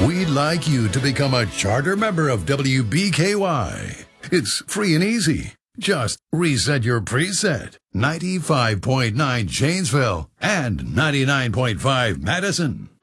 We'd like you to become a charter member of WBKY. It's free and easy. Just reset your preset. 95.9 Janesville and 99.5 Madison.